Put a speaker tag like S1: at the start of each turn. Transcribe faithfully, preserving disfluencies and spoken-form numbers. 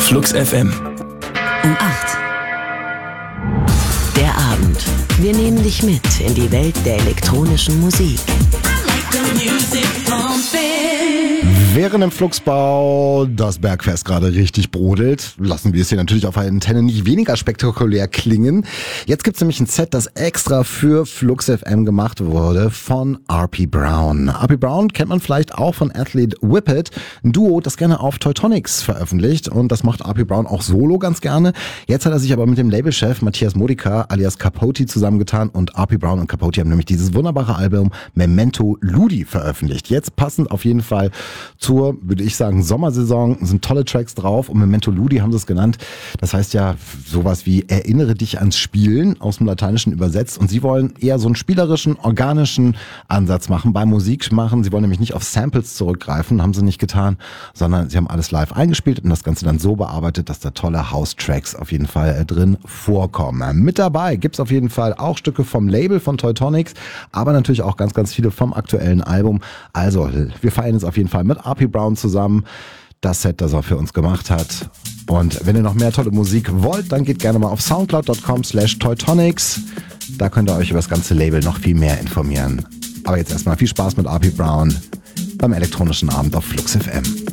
S1: Flux F M.
S2: Um acht. Der Abend. Wir nehmen dich mit in die Welt der elektronischen Musik.
S3: Während im Fluxbau das Bergfest gerade richtig brodelt, lassen wir es hier natürlich auf einer Antenne nicht weniger spektakulär klingen. Jetzt gibt es nämlich ein Set, das extra für Flux F M gemacht wurde von R P Brown. R P Brown kennt man vielleicht auch von Athlete Whippet, ein Duo, das gerne auf Teutonics veröffentlicht, und das macht R P Brown auch solo ganz gerne. Jetzt hat er sich aber mit dem Labelchef Matthias Modica alias Capote zusammengetan, und R P Brown und Capote haben nämlich dieses wunderbare Album Memento Ludi veröffentlicht. Jetzt passend auf jeden Fall zur, würde ich sagen, Sommersaison, sind tolle Tracks drauf, und Memento Ludi haben sie es genannt. Das heißt ja sowas wie Erinnere dich ans Spielen, aus dem Lateinischen übersetzt, und sie wollen eher so einen spielerischen, organischen Ansatz machen, beim Musik machen. Sie wollen nämlich nicht auf Samples zurückgreifen, haben sie nicht getan, sondern sie haben alles live eingespielt und das Ganze dann so bearbeitet, dass da tolle House-Tracks auf jeden Fall drin vorkommen. Mit dabei gibt's auf jeden Fall auch Stücke vom Label von Teutonics, aber natürlich auch ganz, ganz viele vom aktuellen Album. Also, wir feiern es auf jeden Fall mit R P Brown zusammen. Das Set, das er für uns gemacht hat. Und wenn ihr noch mehr tolle Musik wollt, dann geht gerne mal auf soundcloud dot com slash teutonics. Da könnt ihr euch über das ganze Label noch viel mehr informieren. Aber jetzt erstmal viel Spaß mit R P Brown beim elektronischen Abend auf Flux F M.